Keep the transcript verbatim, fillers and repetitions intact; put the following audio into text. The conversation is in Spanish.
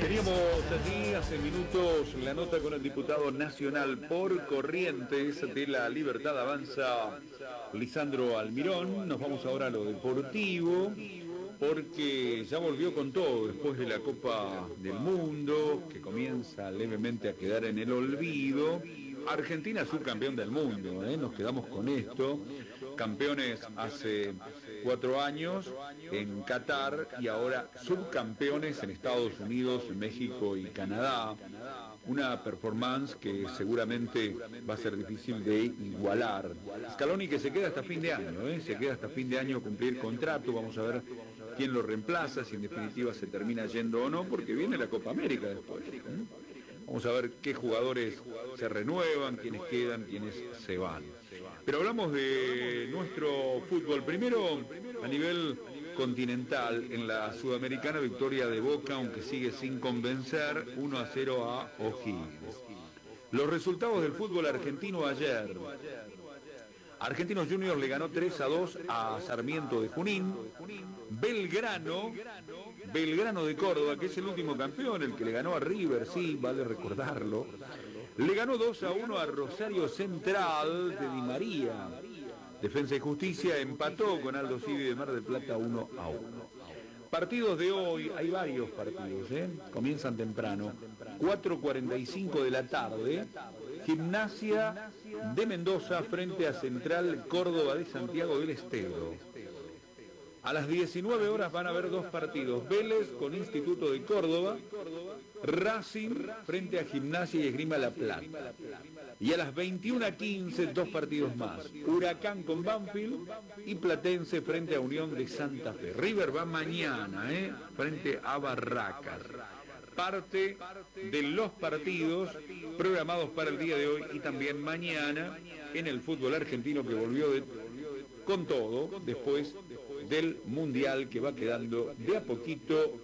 Teníamos allí hace minutos la nota con el diputado nacional por Corrientes de La Libertad Avanza, Lisandro Almirón. Nos vamos ahora a lo deportivo, porque ya volvió con todo después de la Copa del Mundo, que comienza levemente a quedar en el olvido. Argentina subcampeón del mundo, ¿eh? Nos quedamos con esto. Campeones hace cuatro años en Qatar y ahora subcampeones en Estados Unidos, México y Canadá. Una performance que seguramente va a ser difícil de igualar. Scaloni que se queda hasta fin de año, ¿eh? Se queda hasta fin de año a cumplir contrato. Vamos a ver quién lo reemplaza, si en definitiva se termina yendo o no, porque viene la Copa América después, ¿eh? Vamos a ver qué jugadores se renuevan, quiénes quedan, quiénes se van. Pero hablamos de nuestro fútbol. Primero, a nivel continental, en la Sudamericana, victoria de Boca, aunque sigue sin convencer, uno a cero a O'Higgins. Los resultados del fútbol argentino ayer. Argentinos Juniors le ganó tres a dos a Sarmiento de Junín. Belgrano, Belgrano de Córdoba, que es el último campeón, el que le ganó a River, sí, vale recordarlo, le ganó dos a uno a Rosario Central de Di María. Defensa y Justicia empató con Aldo Civi de Mar del Plata uno a uno. Partidos de hoy, hay varios partidos, ¿eh? Comienzan temprano. cuatro cuarenta y cinco de la tarde, Gimnasia de Mendoza frente a Central Córdoba de Santiago del Estero. A las diecinueve horas van a haber dos partidos, Vélez con Instituto de Córdoba, Racing frente a Gimnasia y Esgrima La Plata. Y a las veintiuna quince dos partidos más, Huracán con Banfield y Platense frente a Unión de Santa Fe. River va mañana, ¿eh? Frente a Barracas. Parte de los partidos programados para el día de hoy y también mañana en el fútbol argentino, que volvió de, con todo después del Mundial, que va quedando de a poquito